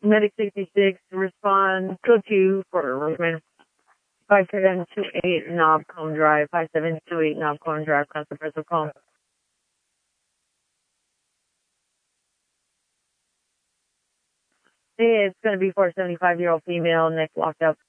Medic 66, respond code 2 for Richmond. 5728 Knob Cone Drive, 5728 Knob Cone Drive, constant press of call. Hey, it's going to be for a 75-year-old female, neck locked up.